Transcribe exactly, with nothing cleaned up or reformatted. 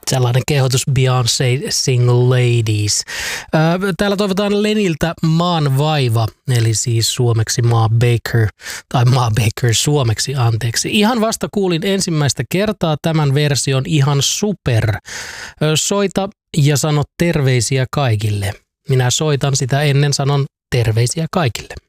Sellainen kehotus Beyoncé Single Ladies. Täällä toivotaan Leniltä Maan vaiva, eli siis suomeksi Maa Baker, tai Maa Baker suomeksi, anteeksi. Ihan vasta kuulin ensimmäistä kertaa tämän version, ihan super. Soita ja sano terveisiä kaikille. Minä soitan sitä ennen, sanon terveisiä kaikille.